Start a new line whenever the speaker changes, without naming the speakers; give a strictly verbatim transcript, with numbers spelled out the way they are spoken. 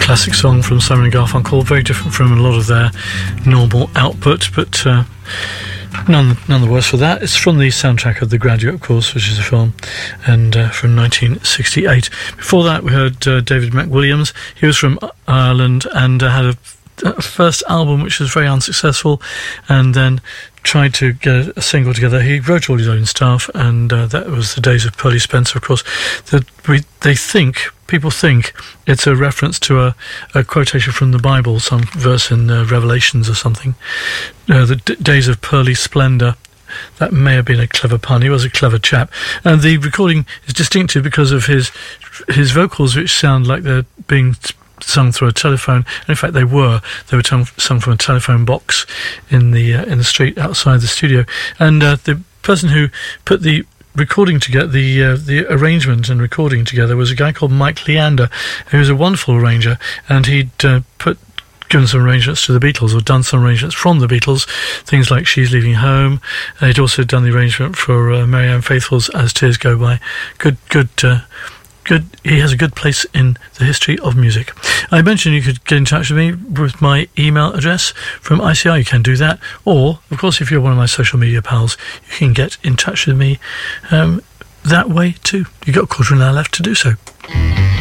classic song from Simon and Garfunkel, very different from a lot of their normal output, but uh, none, none the worse for that. It's from the soundtrack of The Graduate, of course, which is a film, and uh, from nineteen sixty-eight. Before that, we heard uh, David McWilliams. He was from Ireland and uh, had a, a first album which was very unsuccessful, and then tried to get a single together. He wrote all his own stuff, and uh, that was the days of Pearly Spencer, of course. That we, they think, people think it's a reference to a, a quotation from the Bible, some verse in uh, Revelations or something. Uh, the d- days of Pearly Splendor. That may have been a clever pun. He was a clever chap. And the recording is distinctive because of his his vocals, which sound like they're being sung through a telephone. And in fact, they were. They were tung- sung from a telephone box in the uh, in the street outside the studio. And uh, the person who put the recording together, the uh, the arrangement and recording together, was a guy called Mike Leander, who was a wonderful arranger, and he'd uh, put given some arrangements to the Beatles, or done some arrangements from the Beatles, things like She's Leaving Home. And he'd also done the arrangement for uh, Marianne Faithfull's As Tears Go By. Good, good. Uh, Good. He has a good place in the history of music. I mentioned you could get in touch with me with my email address from I C R. You can do that. Or, of course, if you're one of my social media pals, you can get in touch with me um, that way too. You've got a quarter of an hour left to do so.